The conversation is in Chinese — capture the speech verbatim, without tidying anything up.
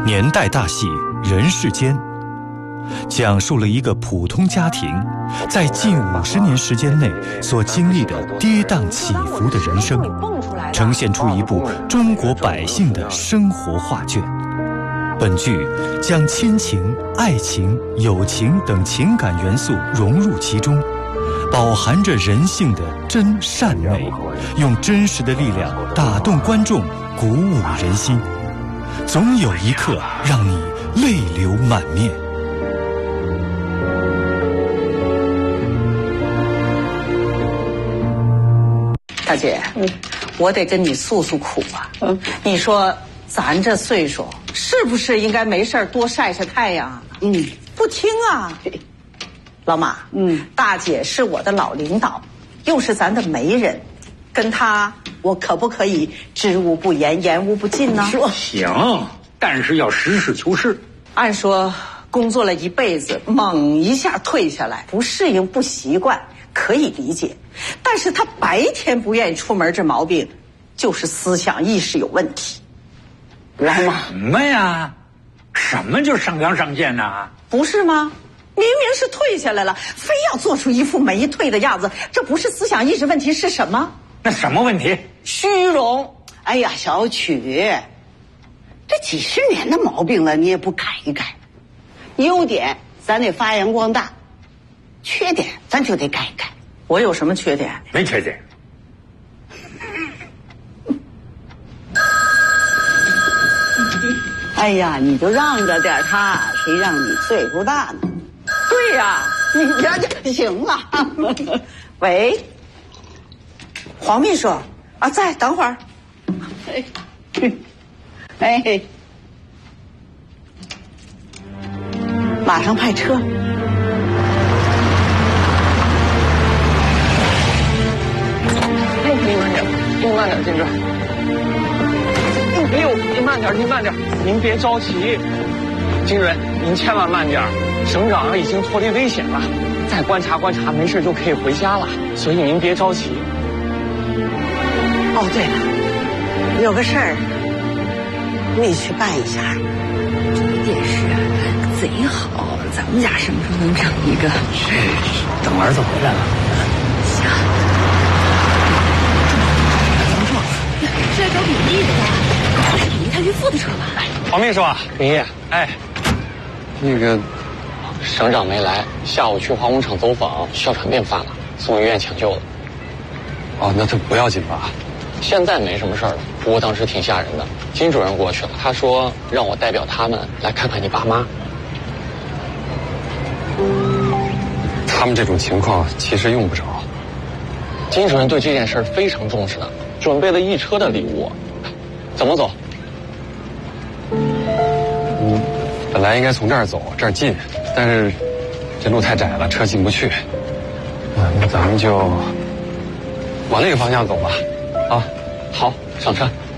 年代大戏《人世间》，讲述了一个普通家庭在近五十年时间内所经历的跌宕起伏的人生，呈现出一部中国百姓的生活画卷。本剧将亲情、爱情、友情等情感元素融入其中，饱含着人性的真善美，用真实的力量打动观众，鼓舞人心，总有一刻让你泪流满面。 大姐，嗯，我得跟你诉诉苦啊。嗯，你说咱这岁数，是不是应该没事多晒晒太阳啊？嗯，不听啊。老马，嗯，大姐是我的老领导，又是咱的媒人，跟她我可不可以知无不言，言无不尽呢？ 说行，但是要实事求是。 按说工作了一辈子，猛一下退下来，不适应不习惯，可以理解。但是他白天不愿意出门，这毛病就是思想意识有问题。 老马什么呀？什么就上纲上线呢？ 不是吗？明明是退下来了，非要做出一副没退的样子，这不是思想意识问题是什么？ 那什么问题？ 虚荣。 哎呀，小曲，这几十年的毛病了，你也不改一改。优点咱得发扬光大，缺点咱就得改一改。 我有什么缺点？ 没缺点。 哎呀，你就让着点他，谁让你岁数大呢？ 对呀， 你这就行了。 喂，黄秘书啊，在，等会儿。 哎，哎，马上派车。 您慢点，您慢点，金主。哎呦，您慢点，您慢点，您别着急。金主任，您千万慢点，省长已经脱离危险了，再观察观察，没事就可以回家了。所以您别着急。 哦，对了，有个事儿，你去办一下。 这个电视啊，贼好，咱们家什么时候能整一个？ 是，等儿子回来了。 行。是来找李丽的吧？是李丽他岳父的车吧？ 黄秘书，林毅，哎，那个省长没来，下午去化工厂走访，哮喘病发了，送医院抢救了。 哦，那他不要紧吧？ 现在没什么事儿了，不过当时挺吓人的。金主任过去了，他说让我代表他们来看看你爸妈。 他们这种情况其实用不着。 金主任对这件事非常重视的，准备了一车的礼物。怎么走？ 嗯，本来应该从这儿走，这儿近，但是这路太窄了，车进不去。啊，那咱们就往那个方向走吧。啊， 好，上车。